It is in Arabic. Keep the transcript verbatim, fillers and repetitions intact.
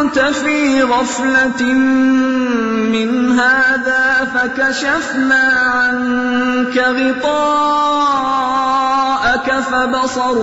كنت في غفلة من هذا فكشفنا عنك غطاءك فبصرك